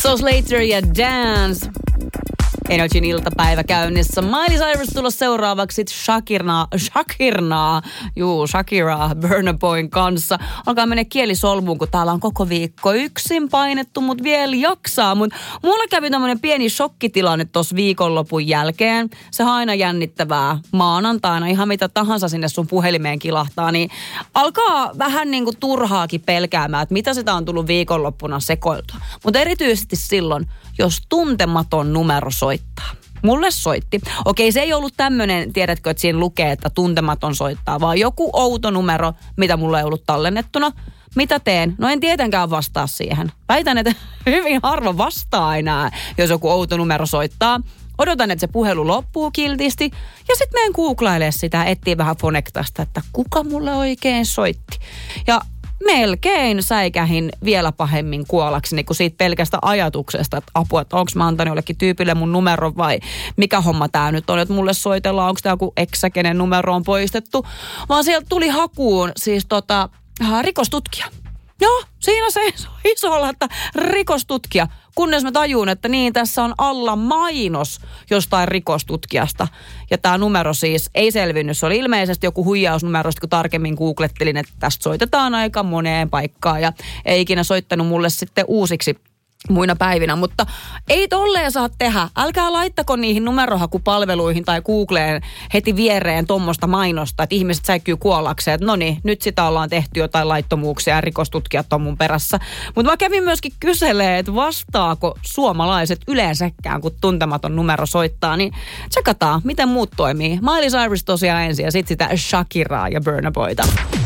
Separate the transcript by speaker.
Speaker 1: So Slater ja Dance. Energin iltapäivä käynnissä. Miley Cyrus tulossa seuraavaksi Shakira Burna Boyn kanssa. Alkaa mennä kielisolmuun, kun täällä on koko viikko yksin painettu, mutta vielä jaksaa. Mut mulla kävi tämmönen pieni shokkitilanne tossa viikonlopun jälkeen. Se on aina jännittävää maanantaina. Ihan mitä tahansa sinne sun puhelimeen kilahtaa, niin alkaa vähän niinku turhaakin pelkäämään, että mitä sitä on tullut viikonloppuna sekoiltua. Mutta erityisesti silloin, jos tuntematon numero soittaa. Mulle soitti. Okei, se ei ollut tämmönen, tiedätkö, että siinä lukee, että tuntematon soittaa, vaan joku outo numero, mitä mulla ei ollut tallennettuna. Mitä teen? No en tietenkään vastaa siihen. Väitän, että hyvin harva vastaa enää, jos joku outo numero soittaa. Odotan, että se puhelu loppuu kiltisti ja sitten menen googlailemaan sitä, etsii vähän Fonektasta, että kuka mulle oikein soitti. Ja melkein säikähin vielä pahemmin kuollakseni kuin siitä pelkästä ajatuksesta, että apua, että onko mä antanut jollekin tyypille mun numeron vai mikä homma tää nyt on, että mulle soitellaan, onko tää joku eksä, kenen numero on poistettu. Vaan sieltä tuli hakuun siis rikostutkija. Joo, siinä se isolla, että rikostutkija. Kunnes mä tajun, että niin, tässä on alla mainos jostain rikostutkijasta. Ja tämä numero siis ei selvinnyt. Se oli ilmeisesti joku huijausnumero, kun tarkemmin googlettelin, että tästä soitetaan aika moneen paikkaan. Ja ei ikinä soittanut mulle sitten uusiksi muina päivinä, mutta ei tolleen saa tehdä. Älkää laittako niihin numerohakupalveluihin tai Googleen heti viereen tommoista mainosta, että ihmiset säikkyy kuollakseen, että no niin, nyt sitä ollaan tehty jotain laittomuuksia ja rikostutkijat on mun perässä. Mutta mä kävin myöskin kyselee, että vastaako suomalaiset yleensäkään, kun tuntematon numero soittaa, niin tsekataan, miten muut toimii. Miley Cyrus tosiaan ensin ja sitten sitä Shakiraa ja Burna Boyta.